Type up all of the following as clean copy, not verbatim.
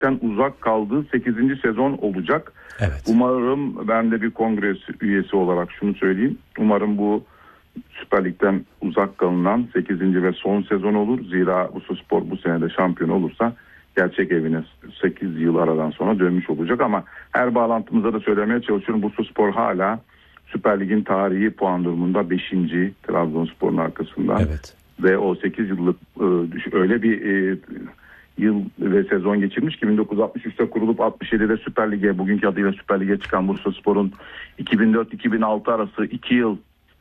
uzak kaldığı 8. sezon olacak. Evet. Umarım, ben de bir kongre üyesi olarak şunu söyleyeyim. Umarım bu Süper Lig'den uzak kalınan 8. ve son sezon olur. Zira Bursaspor bu sene de şampiyon olursa gerçek evine 8 yıl aradan sonra dönmüş olacak. Ama her bağlantımızda da söylemeye çalışıyorum. Bursaspor hala Süper Lig'in tarihi puan durumunda 5. Trabzonspor'un arkasından. Evet. Ve o 8 yıllık öyle bir yıl ve sezon geçirmiş ki 1963'te kurulup 67'de Süper Lig'e, bugünkü adıyla Süper Lig'e çıkan Bursaspor'un 2004-2006 arası 2 yıl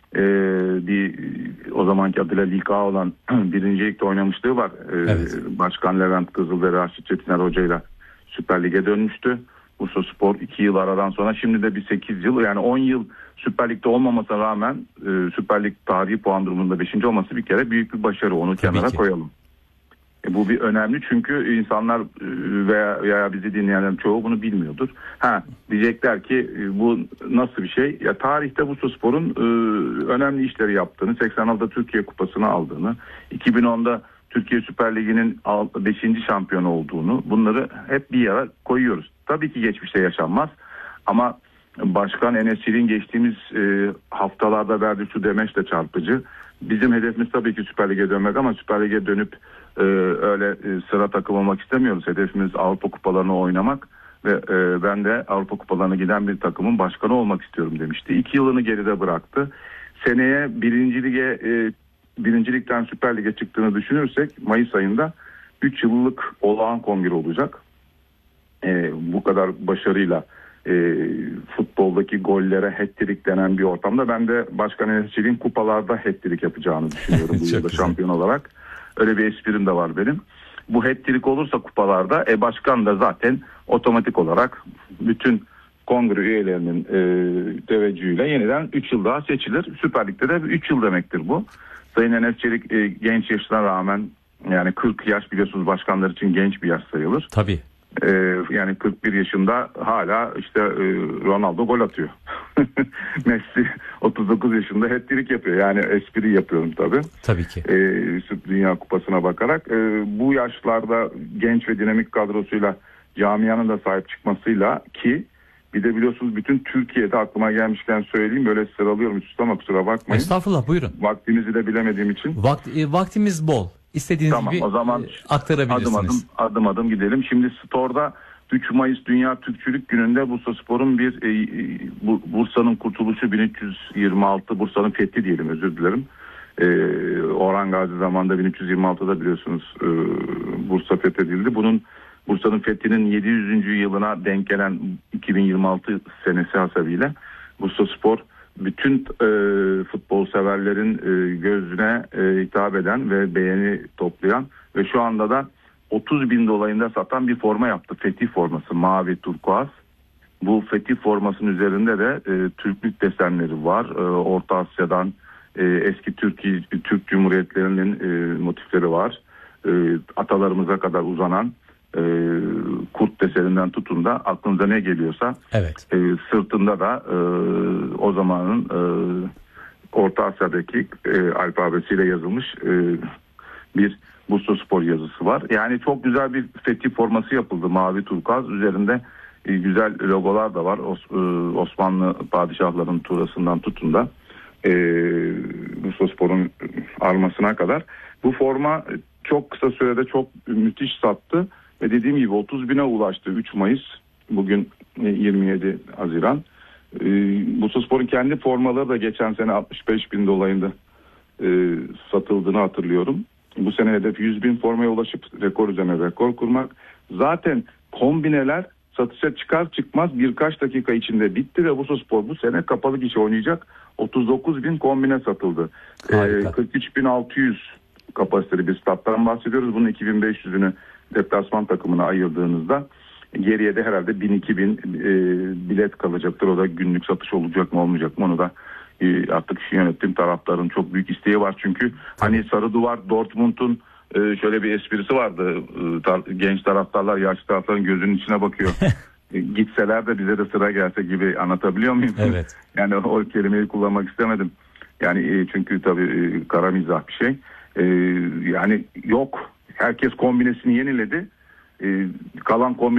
o zamanki adıyla Lig A olan 1. Lig'de oynamışlığı var. Evet. Başkan Levent Kızıl ve Raşit Çetiner Hoca ile Süper Lig'e dönmüştü. Bursaspor 2 yıl aradan sonra, şimdi de bir 8 yıl, yani 10 yıl Süper Lig'de olmamasına rağmen Süper Lig tarihi puan durumunda 5. olması bir kere büyük bir başarı. Onu Tabii kenara ki koyalım. Bu bir önemli, çünkü insanlar veya bizi dinleyenlerin çoğu bunu bilmiyordur. Diyecekler ki bu nasıl bir şey? Ya tarihte Bursaspor'un önemli işleri yaptığını, 86'da Türkiye Kupası'nı aldığını, 2010'da Türkiye Süper Ligi'nin 5. şampiyonu olduğunu, bunları hep bir yere koyuyoruz. Tabii ki geçmişte yaşanmaz ama Başkan Enes Çelik'in geçtiğimiz haftalarda verdiği şu demeç de çarpıcı. Bizim hedefimiz tabii ki Süper Lig'e dönmek, ama Süper Lig'e dönüp öyle sıra takım olmak istemiyoruz. Hedefimiz Avrupa Kupalarını oynamak ve ben de Avrupa Kupalarına giden bir takımın başkanı olmak istiyorum demişti. 2 yılını geride bıraktı. Seneye 1. Lig'den Süper Lig'e çıktığını düşünürsek Mayıs ayında 3 yıllık olağan kongre olacak. Bu kadar başarıyla futboldaki gollere hat-trick denen bir ortamda ben de Başkan Enes Çelik'in kupalarda hat-trick yapacağını düşünüyorum bu yılda şampiyon olarak. Öyle bir esprim de var benim. Bu hat-trick olursa kupalarda başkan da zaten otomatik olarak bütün kongre üyelerinin teveccühüyle yeniden 3 yıl daha seçilir. Süper Lig'de de 3 yıl demektir bu. Sayın Enes Çelik genç yaşına rağmen, yani 40 yaş biliyorsunuz başkanlar için genç bir yaş sayılır. Tabii. Yani 41 yaşında hala işte Ronaldo gol atıyor. Messi 39 yaşında hat-trick yapıyor. Yani espri yapıyorum tabii. Tabii ki. Dünya Kupası'na bakarak. Bu yaşlarda genç ve dinamik kadrosuyla, camianın da sahip çıkmasıyla, ki bir de biliyorsunuz bütün Türkiye'de, aklıma gelmişken söyleyeyim, böyle sıralıyorum üst üste ama kusura bakmayın. Estağfurullah, buyurun. Vaktinizi de bilemediğim için. Vaktimiz bol. İstediğiniz gibi o zaman aktarabilirsiniz. Adım adım gidelim. Şimdi Store'da 3 Mayıs Dünya Türkçülük Günü'nde Bursaspor'un Bursa'nın kurtuluşu 1326, Bursa'nın fethi diyelim, özür dilerim. Orhan Gazi zamanında 1326'da biliyorsunuz Bursa fethedildi. Bursa'nın fethinin 700. yılına denk gelen 2026 senesi hasebiyle Bursaspor bütün futbol severlerin gözüne hitap eden ve beğeni toplayan ve şu anda da 30.000 dolayında satan bir forma yaptı. Fetih forması, mavi turkuaz. Bu fetih formasının üzerinde de Türklük desenleri var. Orta Asya'dan eski Türk Cumhuriyetlerinin motifleri var. Atalarımıza kadar uzanan kurt deseninden tutun da aklınıza ne geliyorsa. Evet. Sırtında da o zamanın Orta Asya'daki alfabesiyle yazılmış bir Bursaspor yazısı var. Yani çok güzel bir fetih forması yapıldı, mavi turkuaz. Üzerinde güzel logolar da var. Osmanlı padişahların tuğrasından tutun da Bursaspor'un armasına kadar. Bu forma çok kısa sürede çok müthiş sattı ve dediğim gibi 30.000'e ulaştı 3 Mayıs. Bugün 27 Haziran. Bursaspor'un kendi formaları da geçen sene 65.000 dolayında satıldığını hatırlıyorum. Bu sene hedef 100.000 formaya ulaşıp rekor üzerine rekor kurmak. Zaten kombineler satışa çıkar çıkmaz birkaç dakika içinde bitti ve Bursaspor bu sene kapalı gişe oynayacak. 39.000 kombine satıldı. 43.600 kapasiteli bir stat'tan bahsediyoruz. Bunun 2.500'ünü deplasman takımına ayırdığınızda geriye de herhalde 1.000-2.000 bilet kalacaktır. O da günlük satış olacak mı olmayacak mı onu da artık yönetim taraftarın çok büyük isteği var. Çünkü hani Sarı Duvar Dortmund'un şöyle bir esprisi vardı. Genç taraftarlar yaşlı taraftarın gözünün içine bakıyor. Gitseler de bize de sıra gelse gibi, anlatabiliyor muyum? Evet. Yani o kelimeyi kullanmak istemedim. Yani çünkü tabii kara mizah bir şey. Yani yok. Herkes kombinesini yeniledi. Kalan